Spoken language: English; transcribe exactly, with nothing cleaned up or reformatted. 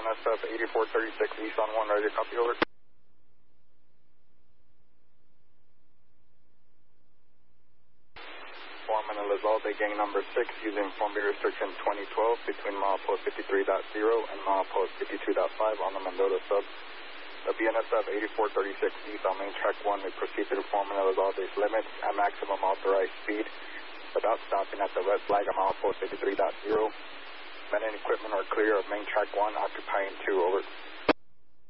N S F eighty-four thirty-six East on one, ready to copy, over. Foreman Elizalde, gang number six, using formula restriction twenty twelve between milepost fifty-three point zero and milepost fifty-two point five on the Mendota sub. The B N S F eighty-four thirty-six East on main track one may proceed to the Foreman Elizalde's limits at maximum authorized speed without stopping at the red flag on milepost fifty-three point zero. Men and equipment are clear of main track one, occupying two, over.